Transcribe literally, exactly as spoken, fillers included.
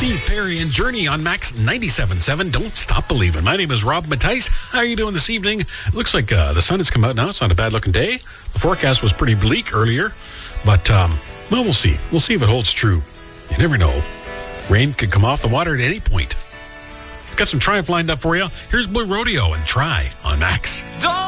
Steve Perry and Journey on Max ninety-seven point seven. Don't stop believing. My name is Rob Mattice. How are you doing this evening? Looks like uh, the sun has come out now. It's not a bad looking day. The forecast was pretty bleak earlier, but um, well, we'll see. We'll see if it holds true. You never know. Rain could come off the water at any point. Got some Triumph lined up for you. Here's Blue Rodeo and Try on Max. Don't